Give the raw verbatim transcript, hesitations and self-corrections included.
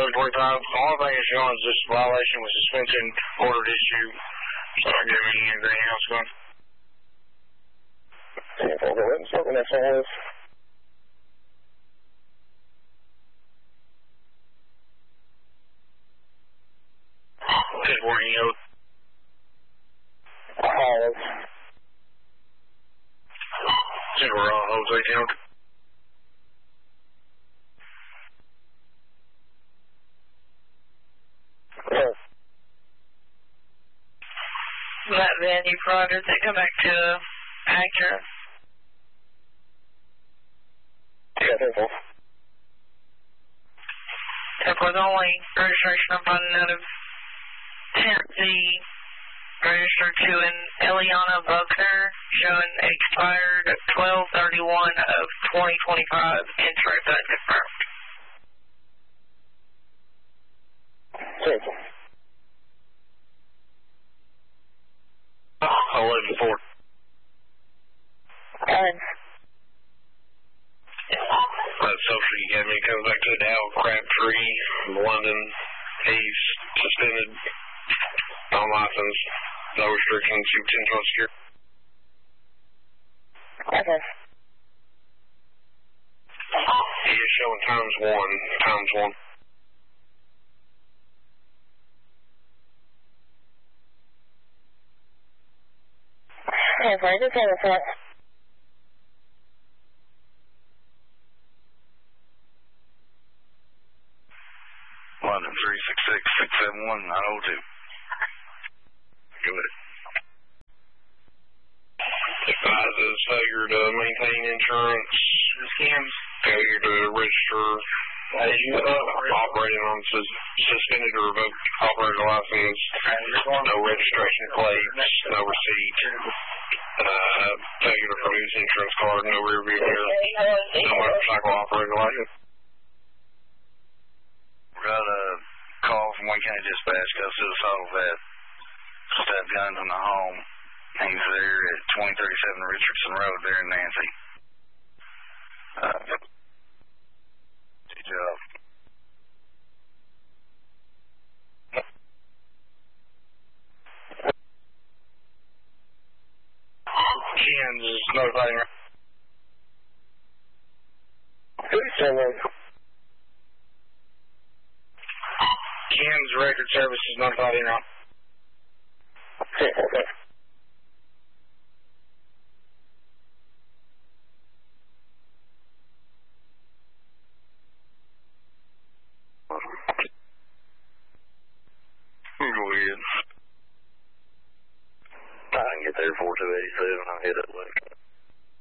three twenty-five. The only thing it's showing is this violation with suspension ordered issue. So I give me anything else going. ten four, go ahead and start when that song is. Just warning you. Pause. Since we're on Jose County. Yes. That van you provided, they come back to Acura. Yeah, ten four. That was only registration I'm finding out of Tennessee, registered to an Eliana Buckner, showing expired twelve thirty-one of twenty twenty-five, insurance unconfirmed. ten four. eleven four. Fine. That social academy comes back to Dow Crabtree, London. He's suspended, on license, no restrictions, two potential secure. Okay. He is showing times one, times one. ten four, just have a thought. London three six six, six seven one, nine oh two. Go ahead. Advises failure to maintain insurance, scams, failure to register, uh, operating on sus suspended or revoked operator license, no registration plates, no receipt, uh, failure to produce insurance card, no rear view mirror, no motorcycle operator license. We got a call from Wayne County Dispatch, got a suicidal vet, stabbed guns in the home. He's there at twenty thirty-seven Richardson Road there in Nancy. Uh, good job. Kansas notifying. thirty-seven. Kansas Record Services notifying. ten four, okay. Go ahead. I can get there four two eight seven. I'll hit it later.